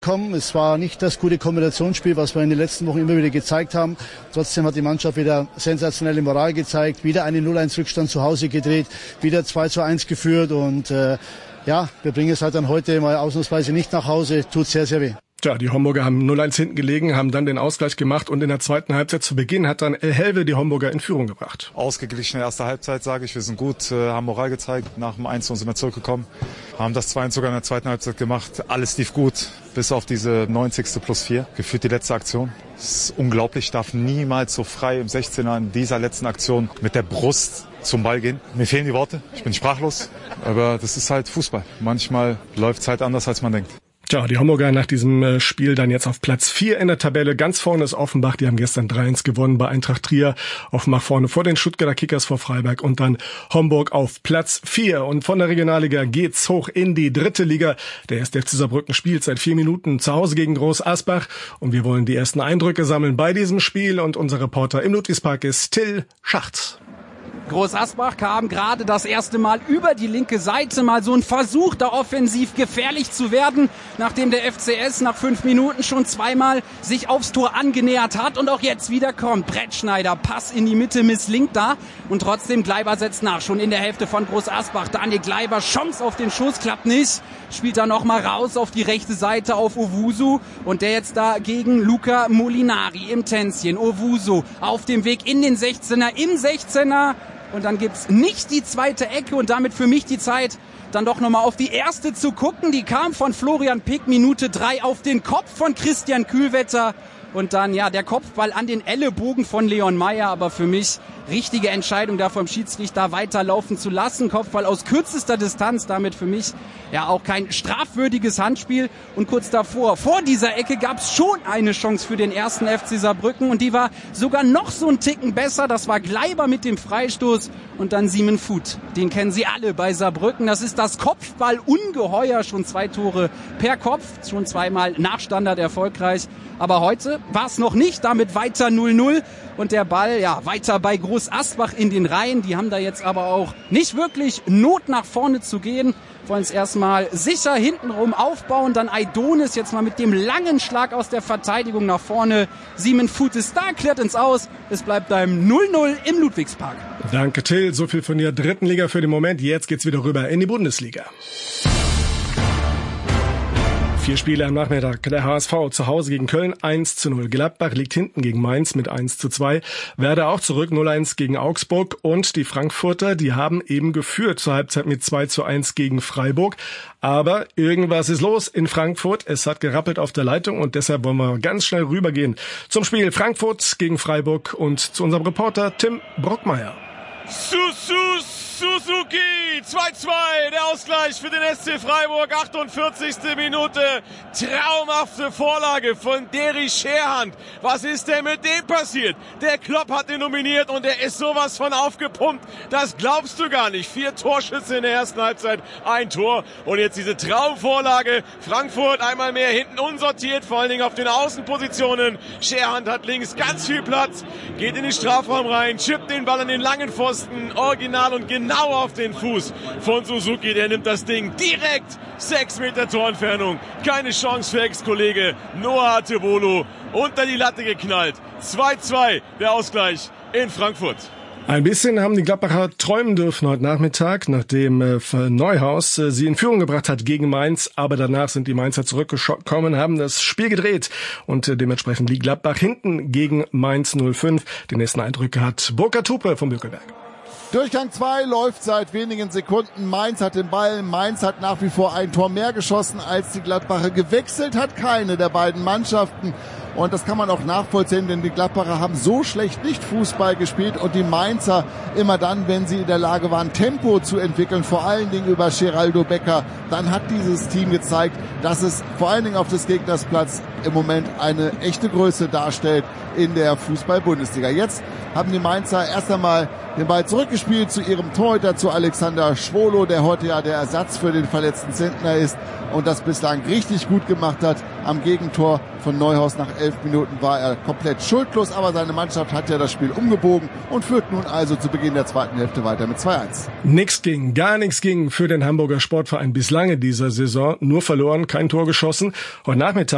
Es war nicht das gute Kombinationsspiel, was wir in den letzten Wochen immer wieder gezeigt haben. Trotzdem hat die Mannschaft wieder sensationelle Moral gezeigt, wieder einen 0-1-Rückstand zu Hause gedreht, wieder 2-1 geführt und wir bringen es halt dann heute mal ausnahmsweise nicht nach Hause, tut sehr, sehr weh. Ja, die Homburger haben 0-1 hinten gelegen, haben dann den Ausgleich gemacht und in der zweiten Halbzeit zu Beginn hat dann El Helve die Homburger in Führung gebracht. Ausgeglichene erste Halbzeit, sage ich. Wir sind gut, haben Moral gezeigt. Nach dem 1 sind wir zurückgekommen, haben das 2-1 sogar in der zweiten Halbzeit gemacht. Alles lief gut, bis auf diese 90. plus 4. Gefühlt die letzte Aktion. Das ist unglaublich, ich darf niemals so frei im 16er in dieser letzten Aktion mit der Brust zum Ball gehen. Mir fehlen die Worte, ich bin sprachlos, aber das ist halt Fußball. Manchmal läuft es halt anders, als man denkt. Tja, die Homburger nach diesem Spiel dann jetzt auf Platz 4 in der Tabelle. Ganz vorne ist Offenbach, die haben gestern 3-1 gewonnen bei Eintracht Trier. Offenbach vorne vor den Stuttgarter Kickers, vor Freiberg und dann Homburg auf Platz 4. Und von der Regionalliga geht's hoch in die 3. Liga. Der 1. FC Saarbrücken spielt seit 4 Minuten zu Hause gegen Groß Asbach. Und wir wollen die ersten Eindrücke sammeln bei diesem Spiel. Und unser Reporter im Ludwigspark ist Till Schacht. Groß Asbach kam gerade das erste Mal über die linke Seite, mal so ein Versuch, da offensiv gefährlich zu werden, nachdem der FCS nach 5 Minuten schon zweimal sich aufs Tor angenähert hat und auch jetzt wieder kommt Brettschneider, Pass in die Mitte misslingt da und trotzdem Gleiber setzt nach, schon in der Hälfte von Groß Asbach, Daniel Gleiber, Chance auf den Schuss, klappt nicht, spielt dann nochmal raus auf die rechte Seite auf Owusu und der jetzt da gegen Luca Molinari im Tänzchen, Owusu auf dem Weg in den 16er, im 16er. Und dann gibt's nicht die zweite Ecke und damit für mich die Zeit, dann doch nochmal auf die erste zu gucken. Die kam von Florian Pick, Minute 3 auf den Kopf von Christian Kühlwetter. Und dann, der Kopfball an den Ellenbogen von Leon Meyer. Aber für mich richtige Entscheidung, da vom Schiedsrichter weiterlaufen zu lassen. Kopfball aus kürzester Distanz, damit für mich auch kein strafwürdiges Handspiel. Und kurz davor, vor dieser Ecke gab's schon eine Chance für den 1. FC Saarbrücken. Und die war sogar noch so einen Ticken besser. Das war Gleiber mit dem Freistoß. Und dann Simon Futh. Den kennen Sie alle bei Saarbrücken. Das ist das Kopfball-Ungeheuer. Schon 2 Tore per Kopf. Schon 2-mal nach Standard erfolgreich. Aber heute war es noch nicht, damit weiter 0-0 und der Ball weiter bei Groß Asbach in den Reihen. Die haben da jetzt aber auch nicht wirklich Not nach vorne zu gehen, wollen es erstmal sicher hintenrum aufbauen, dann Aidonis jetzt mal mit dem langen Schlag aus der Verteidigung nach vorne. Simon Futh ist da, klärt ins Aus, es bleibt beim 0-0 im Ludwigspark. Danke Till, so viel von der 3. Liga für den Moment, jetzt geht's wieder rüber in die Bundesliga. 4 Spiele am Nachmittag. Der HSV zu Hause gegen Köln 1-0. Gladbach liegt hinten gegen Mainz mit 1-2. Werder auch zurück 0-1 gegen Augsburg. Und die Frankfurter, die haben eben geführt zur Halbzeit mit 2-1 gegen Freiburg. Aber irgendwas ist los in Frankfurt. Es hat gerappelt auf der Leitung und deshalb wollen wir ganz schnell rübergehen zum Spiel Frankfurt gegen Freiburg und zu unserem Reporter Tim Brockmeier. Suzuki, 2-2, der Ausgleich für den SC Freiburg, 48. Minute, traumhafte Vorlage von Deri Scherhand. Was ist denn mit dem passiert? Der Klopp hat ihn nominiert und er ist sowas von aufgepumpt, das glaubst du gar nicht. 4 Torschüsse in der ersten Halbzeit, 1 Tor und jetzt diese Traumvorlage. Frankfurt einmal mehr hinten unsortiert, vor allen Dingen auf den Außenpositionen. Scherhand hat links ganz viel Platz, geht in den Strafraum rein, chippt den Ball an den langen Pfosten, original und genau auf den Fuß von Suzuki, der nimmt das Ding direkt, 6 Meter Torentfernung, keine Chance für Ex-Kollege Noah Atebolo, unter die Latte geknallt, 2-2, der Ausgleich in Frankfurt. Ein bisschen haben die Gladbacher träumen dürfen heute Nachmittag, nachdem Neuhaus sie in Führung gebracht hat gegen Mainz. Aber danach sind die Mainzer zurückgekommen, haben das Spiel gedreht und dementsprechend liegt Gladbach hinten gegen Mainz 05. Die nächsten Eindrücke hat Burkhard Hupe vom Bückelberg. Durchgang 2 läuft seit wenigen Sekunden. Mainz hat den Ball. Mainz hat nach wie vor ein Tor mehr geschossen als die Gladbacher. Gewechselt hat keine der beiden Mannschaften. Und das kann man auch nachvollziehen, denn die Gladbacher haben so schlecht nicht Fußball gespielt und die Mainzer immer dann, wenn sie in der Lage waren, Tempo zu entwickeln, vor allen Dingen über Geraldo Becker, dann hat dieses Team gezeigt, dass es vor allen Dingen auf des Gegners Platz im Moment eine echte Größe darstellt in der Fußball-Bundesliga. Jetzt haben die Mainzer erst einmal den Ball zurückgespielt zu ihrem Torhüter, zu Alexander Schwolo, der heute ja der Ersatz für den verletzten Zentner ist und das bislang richtig gut gemacht hat. Am Gegentor von Neuhaus nach 11 Minuten war er komplett schuldlos, aber seine Mannschaft hat ja das Spiel umgebogen und führt nun also zu Beginn der zweiten Hälfte weiter mit 2-1. Gar nichts ging für den Hamburger Sportverein bislang in dieser Saison. Nur verloren, kein Tor geschossen. Heute Nachmittag